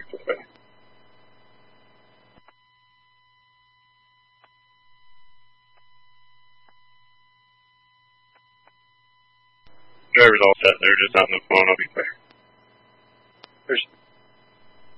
Okay. Driver's all set. They're just on the phone. I'll be there. There's